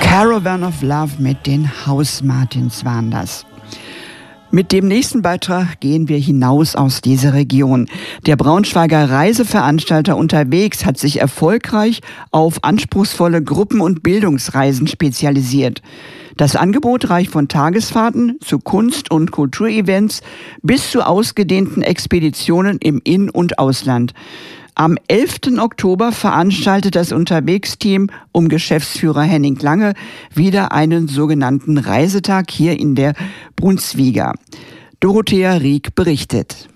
Caravan of Love mit den Hausmartins waren das. Mit dem nächsten Beitrag gehen wir hinaus aus dieser Region. Der Braunschweiger Reiseveranstalter Unterwegs hat sich erfolgreich auf anspruchsvolle Gruppen- und Bildungsreisen spezialisiert. Das Angebot reicht von Tagesfahrten zu Kunst- und Kulturevents bis zu ausgedehnten Expeditionen im In- und Ausland. Am 11. Oktober veranstaltet das Unterwegs-Team um Geschäftsführer Henning Lange wieder einen sogenannten Reisetag hier in der Brunsviga. Dorothea Rieck berichtet.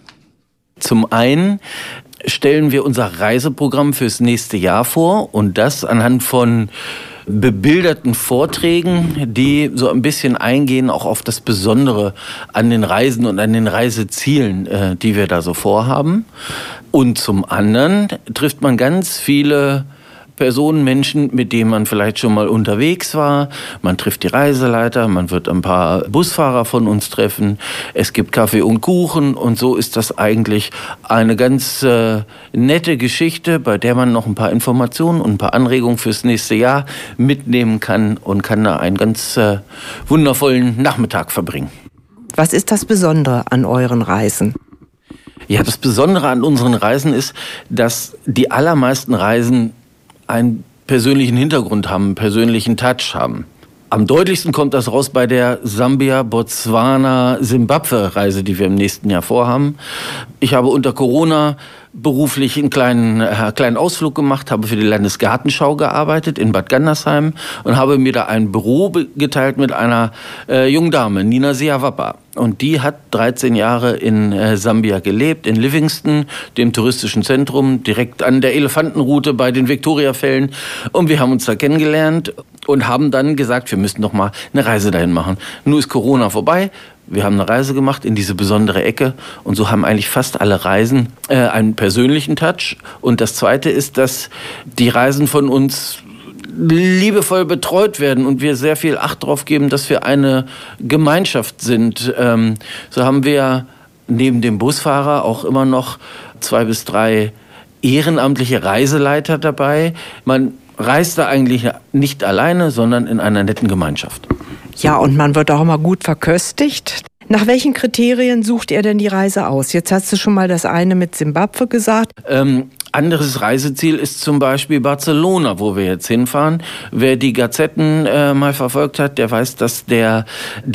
Zum einen stellen wir unser Reiseprogramm fürs nächste Jahr vor und das anhand von bebilderten Vorträgen, die so ein bisschen eingehen auch auf das Besondere an den Reisen und an den Reisezielen, die wir da so vorhaben. Und zum anderen trifft man ganz viele Personen, Menschen, mit denen man vielleicht schon mal unterwegs war. Man trifft die Reiseleiter, man wird ein paar Busfahrer von uns treffen. Es gibt Kaffee und Kuchen und so ist das eigentlich eine ganz nette Geschichte, bei der man noch ein paar Informationen und ein paar Anregungen fürs nächste Jahr mitnehmen kann und kann da einen ganz wundervollen Nachmittag verbringen. Was ist das Besondere an euren Reisen? Ja, das Besondere an unseren Reisen ist, dass die allermeisten Reisen einen persönlichen Hintergrund haben, einen persönlichen Touch haben. Am deutlichsten kommt das raus bei der Sambia, Botswana, Simbabwe-Reise, die wir im nächsten Jahr vorhaben. Ich habe unter Corona beruflich einen kleinen Ausflug gemacht, habe für die Landesgartenschau gearbeitet in Bad Gandersheim und habe mir da ein Büro geteilt mit einer jungen Dame, Nina Siawapa. Und die hat 13 Jahre in Sambia gelebt, in Livingstone, dem touristischen Zentrum, direkt an der Elefantenroute bei den Viktoriafällen. Und wir haben uns da kennengelernt und haben dann gesagt, wir müssten doch mal eine Reise dahin machen. Nun ist Corona vorbei. Wir haben eine Reise gemacht in diese besondere Ecke und so haben eigentlich fast alle Reisen einen persönlichen Touch. Und das Zweite ist, dass die Reisen von uns liebevoll betreut werden und wir sehr viel Acht darauf geben, dass wir eine Gemeinschaft sind. So haben wir neben dem Busfahrer auch immer noch 2 bis 3 ehrenamtliche Reiseleiter dabei. Man reist da eigentlich nicht alleine, sondern in einer netten Gemeinschaft. Ja, und man wird auch immer gut verköstigt. Nach welchen Kriterien sucht ihr denn die Reise aus? Jetzt hast du schon mal das eine mit Simbabwe gesagt. Anderes Reiseziel ist zum Beispiel Barcelona, wo wir jetzt hinfahren. Wer die Gazetten mal verfolgt hat, der weiß, dass der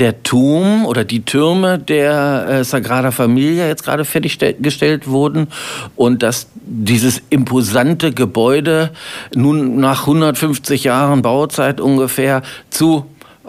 Turm oder die Türme der Sagrada Familia jetzt gerade fertiggestellt wurden und dass dieses imposante Gebäude nun nach 150 Jahren Bauzeit ungefähr zu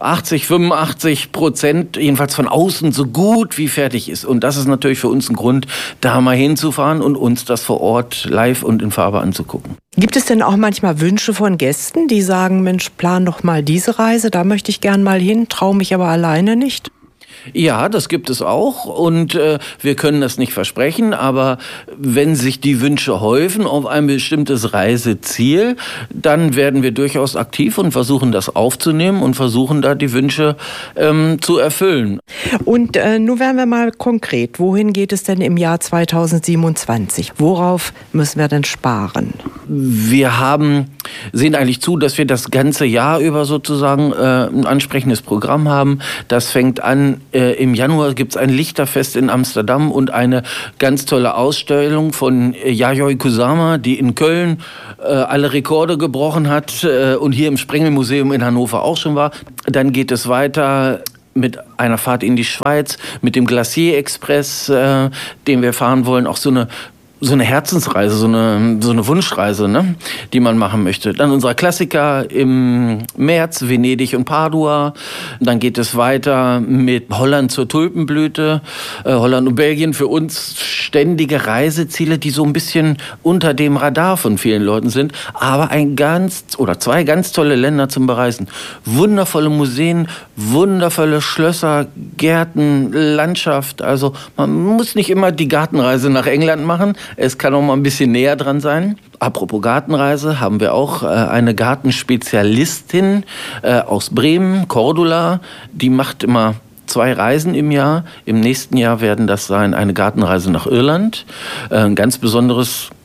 85%, jedenfalls von außen, so gut wie fertig ist. Und das ist natürlich für uns ein Grund, da mal hinzufahren und uns das vor Ort live und in Farbe anzugucken. Gibt es denn auch manchmal Wünsche von Gästen, die sagen, Mensch, plan doch mal diese Reise, da möchte ich gern mal hin, traue mich aber alleine nicht? Ja, das gibt es auch und wir können das nicht versprechen, aber wenn sich die Wünsche häufen auf ein bestimmtes Reiseziel, dann werden wir durchaus aktiv und versuchen das aufzunehmen und versuchen da die Wünsche zu erfüllen. Und nun werden wir mal konkret. Wohin geht es denn im Jahr 2027? Worauf müssen wir denn sparen? Wir sehen eigentlich zu, dass wir das ganze Jahr über sozusagen ein ansprechendes Programm haben. Das fängt an, im Januar gibt es ein Lichterfest in Amsterdam und eine ganz tolle Ausstellung von Yayoi Kusama, die in Köln alle Rekorde gebrochen hat und hier im Sprengelmuseum in Hannover auch schon war. Dann geht es weiter mit einer Fahrt in die Schweiz, mit dem Glacier Express, den wir fahren wollen, auch so eine Herzensreise, so eine Wunschreise, ne, die man machen möchte. Dann unser Klassiker im März, Venedig und Padua. Dann geht es weiter mit Holland zur Tulpenblüte. Holland und Belgien für uns ständige Reiseziele, die so ein bisschen unter dem Radar von vielen Leuten sind. Aber 2 ganz tolle Länder zum Bereisen. Wundervolle Museen, wundervolle Schlösser, Gärten, Landschaft. Also man muss nicht immer die Gartenreise nach England machen. Es kann auch mal ein bisschen näher dran sein. Apropos Gartenreise, haben wir auch eine Gartenspezialistin aus Bremen, Cordula. Die macht immer 2 Reisen im Jahr. Im nächsten Jahr werden das sein eine Gartenreise nach Irland. Ein ganz besonderes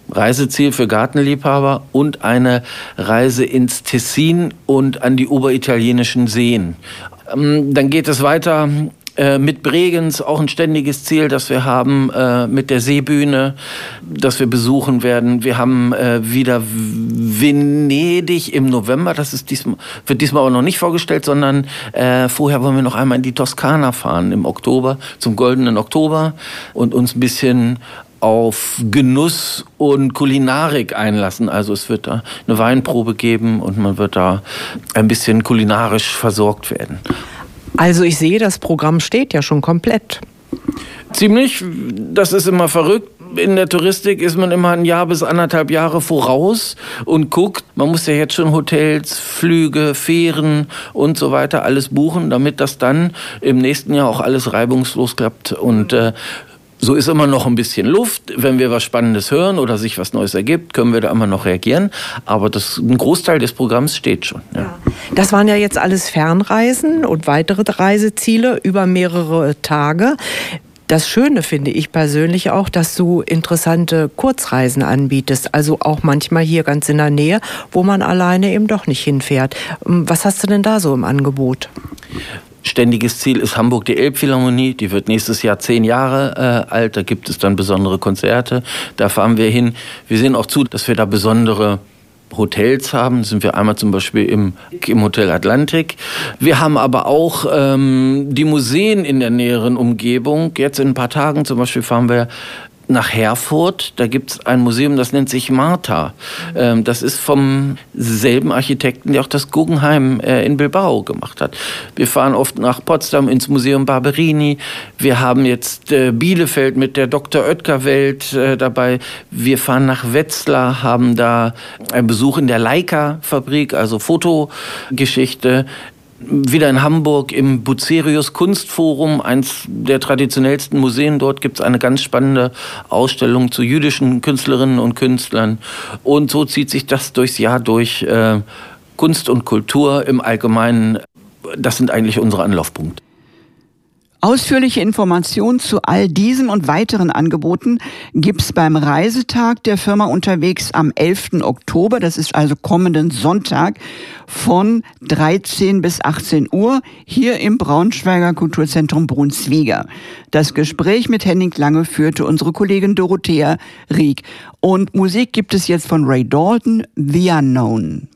Reiseziel für Gartenliebhaber und eine Reise ins Tessin und an die oberitalienischen Seen. Dann geht es weiter mit Bregenz, auch ein ständiges Ziel, das wir haben, mit der Seebühne, das wir besuchen werden. Wir haben wieder Venedig im November, das ist wird diesmal aber noch nicht vorgestellt, sondern vorher wollen wir noch einmal in die Toskana fahren im Oktober, zum Goldenen Oktober und uns ein bisschen auf Genuss und Kulinarik einlassen. Also es wird da eine Weinprobe geben und man wird da ein bisschen kulinarisch versorgt werden. Also ich sehe, das Programm steht ja schon komplett. Ziemlich, das ist immer verrückt. In der Touristik ist man immer 1 Jahr bis 1,5 Jahre voraus und guckt. Man muss ja jetzt schon Hotels, Flüge, Fähren und so weiter alles buchen, damit das dann im nächsten Jahr auch alles reibungslos klappt. Und so ist immer noch ein bisschen Luft. Wenn wir was Spannendes hören oder sich was Neues ergibt, können wir da immer noch reagieren. Aber ein Großteil des Programms steht schon. Ja. Das waren ja jetzt alles Fernreisen und weitere Reiseziele über mehrere Tage. Das Schöne finde ich persönlich auch, dass du interessante Kurzreisen anbietest. Also auch manchmal hier ganz in der Nähe, wo man alleine eben doch nicht hinfährt. Was hast du denn da so im Angebot? Ständiges Ziel ist Hamburg, die Elbphilharmonie. Die wird nächstes Jahr 10 Jahre alt. Da gibt es dann besondere Konzerte. Da fahren wir hin. Wir sehen auch zu, dass wir da besondere Hotels haben. Da sind wir einmal zum Beispiel im Hotel Atlantik. Wir haben aber auch die Museen in der näheren Umgebung. Jetzt in ein paar Tagen zum Beispiel fahren wir nach Herford, da gibt es ein Museum, das nennt sich Martha. Das ist vom selben Architekten, der auch das Guggenheim in Bilbao gemacht hat. Wir fahren oft nach Potsdam ins Museum Barberini. Wir haben jetzt Bielefeld mit der Dr. Oetker-Welt dabei. Wir fahren nach Wetzlar, haben da einen Besuch in der Leica-Fabrik, also Fotogeschichte. Wieder in Hamburg im Bucerius Kunstforum, eins der traditionellsten Museen. Dort gibt es eine ganz spannende Ausstellung zu jüdischen Künstlerinnen und Künstlern. Und so zieht sich das durchs Jahr durch. Kunst und Kultur im Allgemeinen, das sind eigentlich unsere Anlaufpunkte. Ausführliche Informationen zu all diesem und weiteren Angeboten gibt's beim Reisetag der Firma unterwegs am 11. Oktober. Das ist also kommenden Sonntag von 13 bis 18 Uhr hier im Braunschweiger Kulturzentrum Brunswiga. Das Gespräch mit Henning Lange führte unsere Kollegin Dorothea Rieck. Und Musik gibt es jetzt von Ray Dalton, The Unknown.